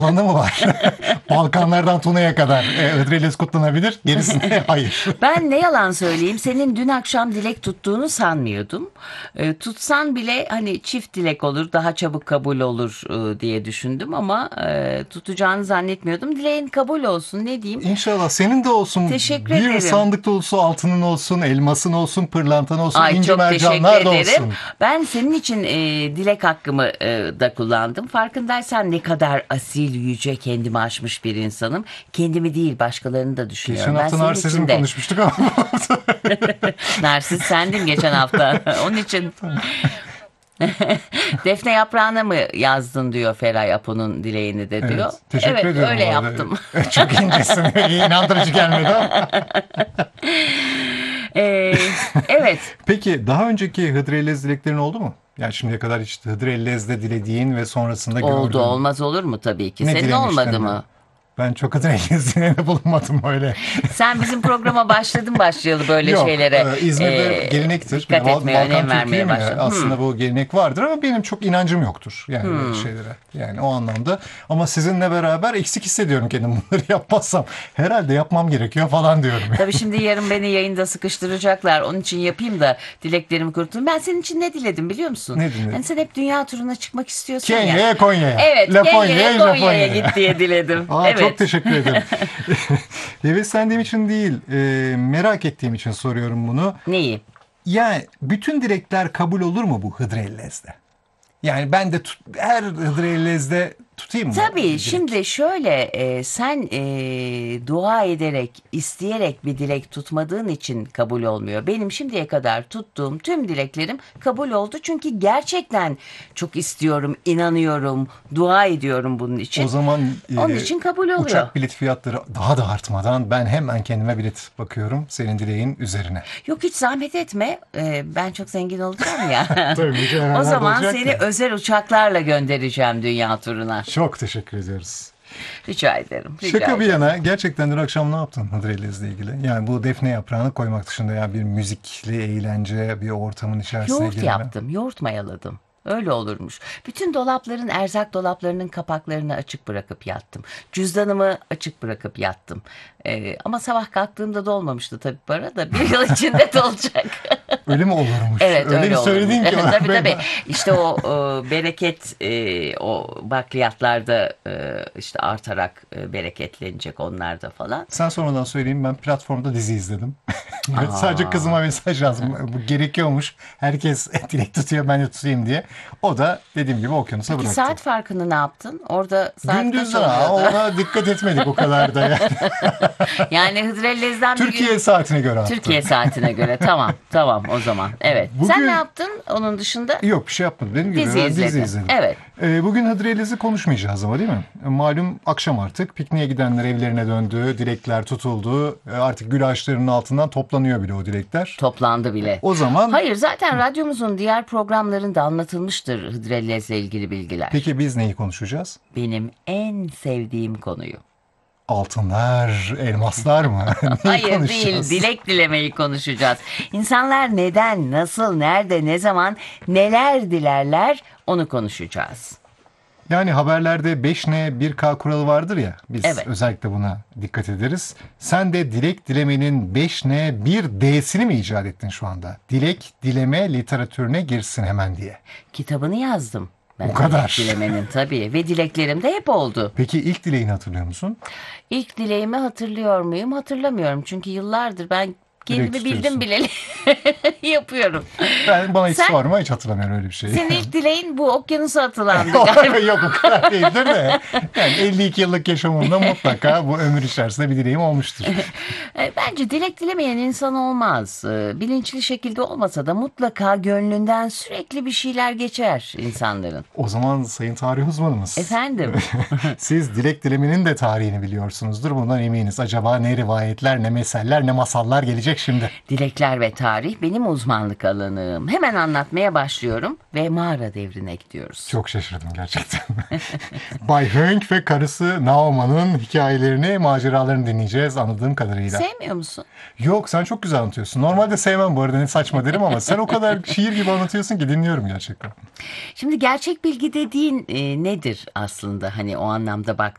alanı mı var? Balkanlardan Tuna'ya kadar Hıdrellez kutlanabilir. Gerisine hayır. Ben ne yalan söyleyeyim, senin dün akşam dilek tuttuğunu sanmıyordum. Tutsan bile hani çift dilek olur, daha çabuk kabul olur diye düşündüm ama tutacağını zannetmiyordum. Dileğin kabul olsun, ne diyeyim. İnşallah senin de olsun. Teşekkür Bir ederim. sandık dolusu altının olsun, elmasın olsun, pırlantan olsun, Ay, inci çok mercanlar teşekkür da ederim. olsun. Ben senin için dilek hakkımı da kullandım. Farkındaysan ne kadar asil, yüce, kendimi aşmış bir insanım. Kendimi değil, başkalarını da düşünüyorum. Geçen Ben hafta senin narsizm için de. konuşmuştuk ama. Narsist sendin geçen hafta. Onun için defne yaprağına mı yazdın diyor Feray Apo'nun dileğini de diyor. Evet, teşekkür Evet, ediyorum. öyle bu arada. yaptım. Çok incesin. İnandırıcı gelmedi ama. Ee, evet. Peki daha önceki Hıdrellez dileklerin oldu mu? Yani şimdiye kadar hiç Hıdrellez'de dilediğin ve sonrasında Oldu, gördüğün. olmaz olur mu tabii ki. Ne Senin dilemiştin olmadı de? mı? Ben çok Hıdrellez dileğinde bulunmadım öyle. Sen bizim programa başladın başlayalı böyle Yok, şeylere. İzmir'de gelenektir. Dikkat etmeye, Balkan önem vermeye Türk'üyüm ya. başladın. Aslında bu gelenek vardır ama benim çok inancım yoktur. Yani böyle şeylere. Yani o anlamda. Ama sizinle beraber eksik hissediyorum kendimi bunları yapmazsam. Herhalde yapmam gerekiyor falan diyorum. Tabii şimdi yarın beni yayında sıkıştıracaklar. Onun için yapayım da dileklerimi kurtulayım. Ben senin için ne diledim biliyor musun? Ne diledin? Hani sen hep dünya turuna çıkmak istiyorsun ya. Kenya'ya, Konya'ya. Evet, Laponya'ya, Konya'ya Japonya'ya. git diye diledim. Aa, Evet. Çok teşekkür ederim. Heveslendiğim için değil, merak ettiğim için soruyorum bunu. Neyi? Yani bütün dilekler kabul olur mu bu Hıdrellez'de? Yani ben de her Hıdrellez'de tutayım mı? Tabii dilek? şimdi şöyle sen dua ederek, isteyerek bir dilek tutmadığın için kabul olmuyor. Benim şimdiye kadar tuttuğum tüm dileklerim kabul oldu. Çünkü gerçekten çok istiyorum, inanıyorum, dua ediyorum bunun için. O zaman Onun için kabul oluyor. uçak bilet fiyatları daha da artmadan ben hemen kendime bilet bakıyorum senin dileğin üzerine. Yok, hiç zahmet etme. Ben çok zengin olacağım ya. Tabii ki hemen O zaman olacak seni da. özel uçaklarla göndereceğim dünya turuna. Çok teşekkür ediyoruz. Rica ederim. Rica Şaka bir ederim. yana gerçekten dün akşam ne yaptın Hıdrellez'le ilgili? Yani bu defne yaprağını koymak dışında ya bir müzikli eğlence, bir ortamın içerisine Yoğurt girme. yaptım, yoğurt mayaladım. Öyle olurmuş. Bütün dolapların, erzak dolaplarının kapaklarını açık bırakıp yattım. Cüzdanımı açık bırakıp yattım. Ama sabah kalktığımda dolmamıştı tabii para da. Bir yıl içinde dolacak. Öyle mi olurmuş? Evet, öyle bir olurmuş. söyledin ki. Tabii ben- tabii. İşte o bereket, o bakliyatlarda işte artarak bereketlenecek onlar da falan. Sen sonradan söyleyeyim, ben platformda dizi izledim. Sadece kızıma mesaj yazdım. Bu gerekiyormuş. Herkes dilek tutuyor, ben de tutayım diye. O da dediğim gibi okyanusa Peki bıraktı. saat farkını ne yaptın? Orada saat Gündüz kaç ha, oluyordu? ona dikkat etmedik o kadar da. Yani. Yani Hıdrellez'den bir gün... Türkiye saatine göre attı. Türkiye saatine göre. Tamam o zaman. Evet. Sen Bugün- ne yaptın onun dışında? Yok, bir şey yapmadım. Dediğim gibi Dizi ben izledin. izledim. Evet. Bugün Hıdrellez'i konuşmayacağız ama değil mi? Malum akşam artık. Pikniğe gidenler evlerine döndü. Dilekler tutuldu. Artık gül ağaçlarının altından toplanıyor bile o dilekler. Toplandı bile. O zaman Hayır, zaten radyomuzun diğer programlarında anlatılmıştır Hıdrellez'le ilgili bilgiler. peki biz neyi konuşacağız? Benim en sevdiğim konuyu. Altınlar, elmaslar mı? Neyi Hayır değil, konuşacağız? dilek dilemeyi konuşacağız. İnsanlar neden, nasıl, nerede, ne zaman, neler dilerler onu konuşacağız. Yani haberlerde 5N 1K kuralı vardır ya. Biz Evet. özellikle buna dikkat ederiz. Sen de dilek dilemenin 5N 1D'sini mi icat ettin şu anda? Dilek dileme literatürüne girsin hemen diye. Kitabını yazdım. Ben O kadar. dilek dilemenin tabii ve dileklerim de hep oldu. Peki ilk dileğini hatırlıyor musun? İlk dileğimi hatırlıyor muyum? Hatırlamıyorum. Çünkü yıllardır ben kendimi Dilek bildim tutuyorsun. bileli yapıyorum. Bana hiç Sen- sorma, hiç hatırlamıyorum öyle bir şeyi. Senin ilk dileğin bu okyanusa atılandı galiba. Yok, o kadar değildir de. Yani 52 yıllık yaşamımda mutlaka bu ömür içerisinde bir dileğim olmuştur. Bence dilek dilemeyen insan olmaz. Bilinçli şekilde olmasa da mutlaka gönlünden sürekli bir şeyler geçer insanların. O zaman sayın tarih uzmanımız. Efendim? Siz dilek dilemenin de tarihini biliyorsunuzdur. Bundan eminiz. Acaba ne rivayetler, ne meseller, ne masallar gelecek şimdi? Dilekler ve tarih benim uzmanlık alanım. Hemen anlatmaya başlıyorum ve mağara devrine gidiyoruz. Çok şaşırdım gerçekten. Bay Hönk ve karısı Naoma'nın hikayelerini, maceralarını dinleyeceğiz anladığım kadarıyla. Sevmiyor musun? Yok, sen çok güzel anlatıyorsun. Normalde sevmem bu arada, ne saçma derim ama sen o kadar şiir gibi anlatıyorsun ki dinliyorum gerçekten. Şimdi gerçek bilgi dediğin nedir aslında? Hani o anlamda baktığın